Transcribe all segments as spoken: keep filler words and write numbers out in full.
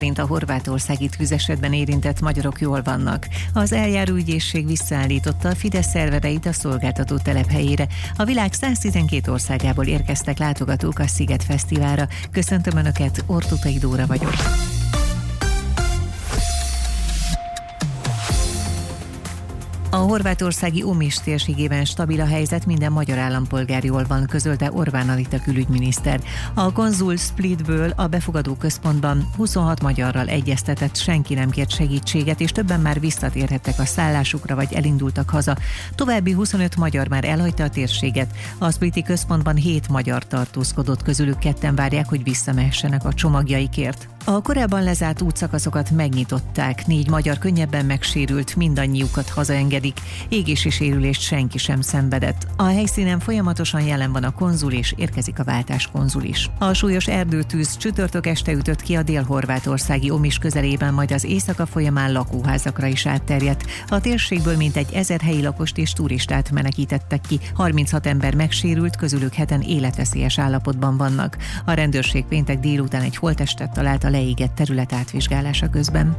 Mint a horvátországi tűzesetben érintett magyarok jól vannak. Az eljáró ügyészség visszaállította a Fidesz szervereit a szolgáltató telephelyére. A világ száztizenkét országából érkeztek látogatók a Sziget Fesztiválra. Köszöntöm Önöket, Ortutai Dóra vagyok. A horvátországi Omiš térségében stabil a helyzet, minden magyar állampolgár jól van, közölte Orbán Anita külügyminiszter. A konzul Splitből a befogadó központban huszonhat magyarral egyeztetett, senki nem kért segítséget, és többen már visszatérhettek a szállásukra, vagy elindultak haza. További huszonöt magyar már elhagyta a térséget. A spliti központban hét magyar tartózkodott, közülük ketten várják, hogy visszamehessenek a csomagjaikért. A korábban lezárt útszakaszokat megnyitották, négy magyar könnyebben megsérült, mindannyiukat hazaengedik, égési sérülést senki sem szenvedett. A helyszínen folyamatosan jelen van a konzul, és érkezik a váltáskonzul is. A súlyos erdőtűz csütörtök este ütött ki a dél-horvátországi Omiš közelében, majd az éjszaka folyamán lakóházakra is átterjedt. A térségből mintegy ezer helyi lakost és turistát menekítettek ki, harminchat ember megsérült, közülük heten életveszélyes állapotban vannak. A rendőrség péntek délután egy holttestet talált a leégett terület átvizsgálása közben.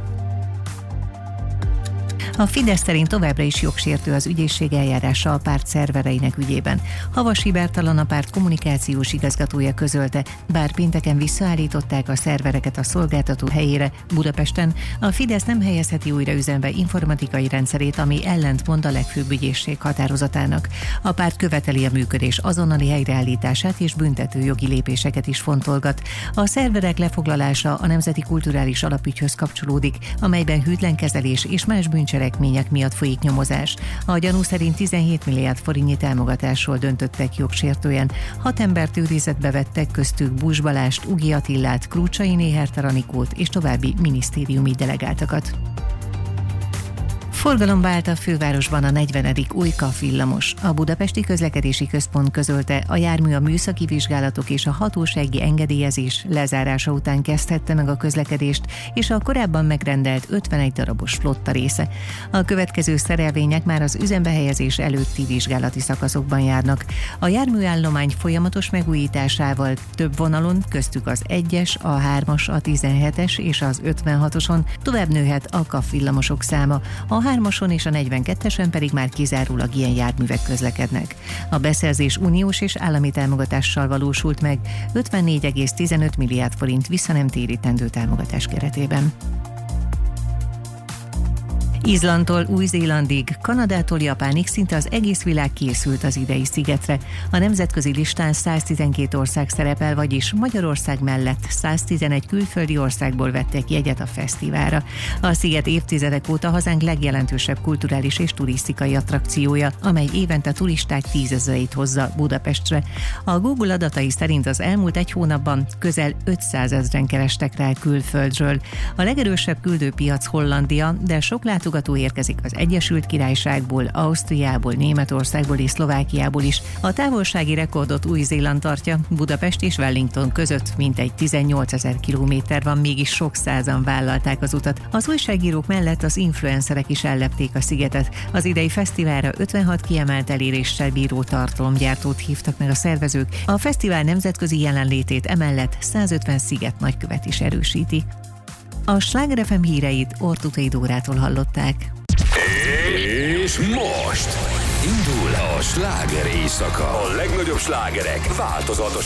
A Fidesz szerint továbbra is jogsértő az ügyészség eljárása a párt szervereinek ügyében. Havasi Bertalan, a párt kommunikációs igazgatója közölte, bár pénteken visszaállították a szervereket a szolgáltató helyére, Budapesten a Fidesz nem helyezheti újra üzembe informatikai rendszerét, ami ellentmond a legfőbb ügyészség határozatának. A párt követeli a működés azonnali helyreállítását és büntető jogi lépéseket is fontolgat. A szerverek lefoglalása a Nemzeti Kulturális Alapügyhöz kapcsolódik, amelyben hűtlen kezelés és más bűncselekmények miatt folyik nyomozás. A gyanú szerint tizenhét milliárd forintnyi támogatásról döntöttek jogsértően. Hat embert őrizetbe vettek, köztük Bus Balást, Ugi Attillát, Krúcsai Néherter Anikót és további minisztériumi delegáltakat. Forgalomba állt a fővárosban a negyvenedik új-K villamos. A Budapesti Közlekedési Központ közölte, a jármű a műszaki vizsgálatok és a hatósági engedélyezés lezárása után kezdhette meg a közlekedést, és a korábban megrendelt ötvenegy darabos flotta része. A következő szerelvények már az üzembe helyezés előtti vizsgálati szakaszokban járnak. A járműállomány folyamatos megújításával több vonalon, köztük az egyes, a hármas, a tizenhetes és az ötvenhatoson tovább nőhet a K villamosok száma. A hármason és a negyvenkettesen pedig már kizárólag ilyen járművek közlekednek. A beszerzés uniós és állami támogatással valósult meg, ötvennégy egész tizenöt milliárd forint visszanemtérítendő támogatás keretében. Izlandtól Új-Zélandig, Kanadától Japánig szinte az egész világ készült az idei szigetre. A nemzetközi listán száztizenkét ország szerepel, vagyis Magyarország mellett száztizenegy külföldi országból vettek jegyet a fesztiválra. A sziget évtizedek óta hazánk legjelentősebb kulturális és turisztikai attrakciója, amely évente turisták tízezreit hozza Budapestre. A Google adatai szerint az elmúlt egy hónapban közel ötszázezren kerestek rá külföldről. A legerősebb küldőpiac Hollandia, de sok látogató érkezik az Egyesült Királyságból, Ausztriából, Németországból és Szlovákiából is. A távolsági rekordot Új-Zéland tartja, Budapest és Wellington között mintegy tizennyolcezer kilométer van, mégis sok százan vállalták az utat. Az újságírók mellett az influencerek is ellepték a szigetet. Az idei fesztiválra ötvenhat kiemelt eléréssel bíró tartalomgyártót hívtak meg a szervezők. A fesztivál nemzetközi jelenlétét emellett százötven sziget nagykövet is erősíti. A Sláger ef em híreit Ortutai Dórától hallották. És most indul a sláger éjszaka. A legnagyobb slágerek változatos